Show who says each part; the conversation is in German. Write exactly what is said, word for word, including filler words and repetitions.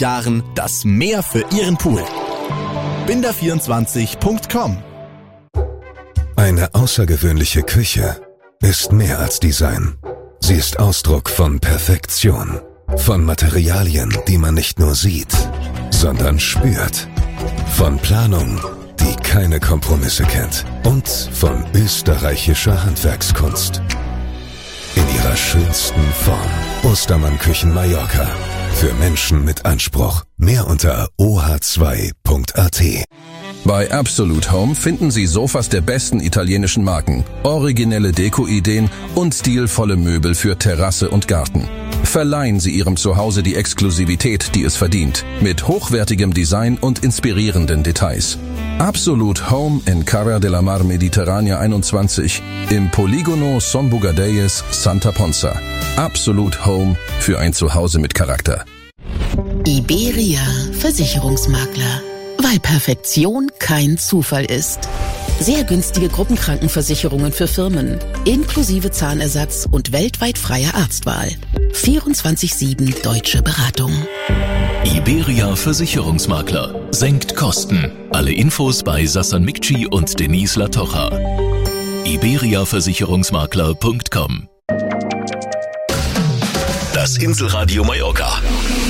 Speaker 1: Jahren das Mehr für Ihren Pool. binder vierundzwanzig punkt com.
Speaker 2: Eine außergewöhnliche Küche ist mehr als Design. Sie ist Ausdruck von Perfektion. Von Materialien, die man nicht nur sieht, sondern spürt. Von Planung, die keine Kompromisse kennt. Und von österreichischer Handwerkskunst. In ihrer schönsten Form. Ostermann Küchen Mallorca. Für Menschen mit Anspruch. Mehr unter o h zwei punkt a t.
Speaker 3: Bei Absolute Home finden Sie Sofas der besten italienischen Marken, originelle Deko-Ideen und stilvolle Möbel für Terrasse und Garten. Verleihen Sie Ihrem Zuhause die Exklusivität, die es verdient, mit hochwertigem Design und inspirierenden Details. Absolute Home in Carrer de la Mar Mediterranea einundzwanzig im Poligono Son Bugadeyes, Santa Ponza. Absolute Home für ein Zuhause mit Charakter.
Speaker 4: Iberia Versicherungsmakler. Weil Perfektion kein Zufall ist. Sehr günstige Gruppenkrankenversicherungen für Firmen, inklusive Zahnersatz und weltweit freier Arztwahl. vierundzwanzig sieben deutsche Beratung.
Speaker 5: Iberia Versicherungsmakler. Senkt Kosten. Alle Infos bei Sassan Mikci und Denise Latocha. iberia versicherungsmakler punkt com. Das Inselradio Mallorca.